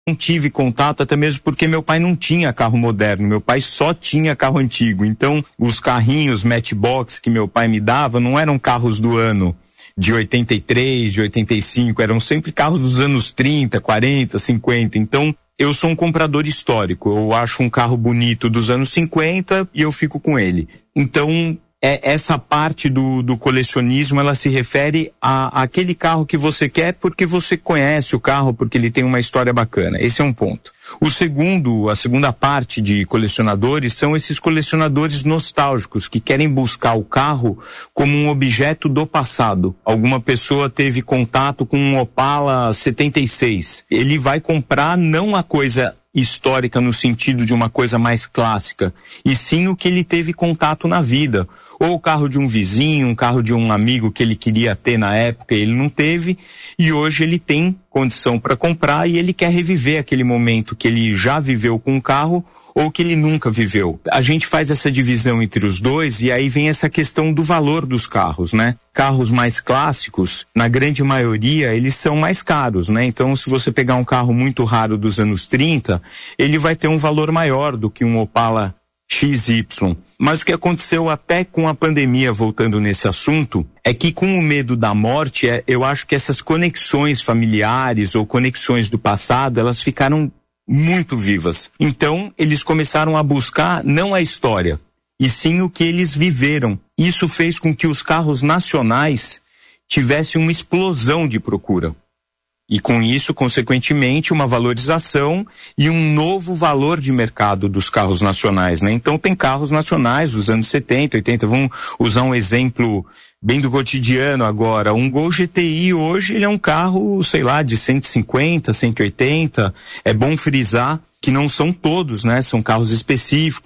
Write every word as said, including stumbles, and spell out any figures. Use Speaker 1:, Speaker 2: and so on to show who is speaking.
Speaker 1: não tive contato, até mesmo porque meu pai não tinha carro moderno, meu pai só tinha carro antigo. Então, os carrinhos Matchbox que meu pai me dava não eram carros do ano de oitenta e três, de oitenta e cinco, eram sempre carros dos anos trinta, quarenta, cinquenta. Então, eu sou um comprador histórico. Eu acho um carro bonito dos anos cinquenta e eu fico com ele. Então, é, essa parte do, do colecionismo, ela se refere a, a aquele carro que você quer porque você conhece o carro, porque ele tem uma história bacana. Esse é um ponto. O segundo, a segunda parte de colecionadores são esses colecionadores nostálgicos que querem buscar o carro como um objeto do passado. Alguma pessoa teve contato com um Opala setenta e seis. Ele vai comprar não a coisa histórica no sentido de uma coisa mais clássica, e sim o que ele teve contato na vida. Ou o carro de um vizinho, um carro de um amigo que ele queria ter na época e ele não teve, e hoje ele tem condição para comprar e ele quer reviver aquele momento que ele já viveu com o carro ou que ele nunca viveu. A gente faz essa divisão entre os dois e aí vem essa questão do valor dos carros, né? Carros mais clássicos, na grande maioria, eles são mais caros, né? Então, se você pegar um carro muito raro dos anos trinta, ele vai ter um valor maior do que um Opala X Y. Mas o que aconteceu até com a pandemia, voltando nesse assunto, é que com o medo da morte, é, eu acho que essas conexões familiares ou conexões do passado, elas ficaram muito vivas. Então, eles começaram a buscar não a história, e sim o que eles viveram. Isso fez com que os carros nacionais tivessem uma explosão de procura. E com isso, consequentemente, uma valorização e um novo valor de mercado dos carros nacionais, né? Então tem carros nacionais dos anos setenta, oitenta, vamos usar um exemplo bem do cotidiano agora. Um Gol G T I hoje, ele é um carro, sei lá, de cento e cinquenta, cento e oitenta. É bom frisar que não são todos, né? São carros específicos.